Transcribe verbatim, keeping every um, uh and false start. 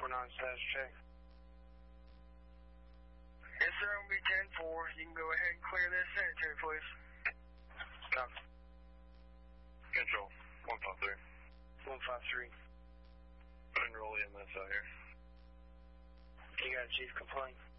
going on status check? Yes, sir, I'm going to be ten four. You can go ahead and clear this sanitary, please. Copy. Control, one five three. one five three. Enroll E M S out here. You got a chief complaint?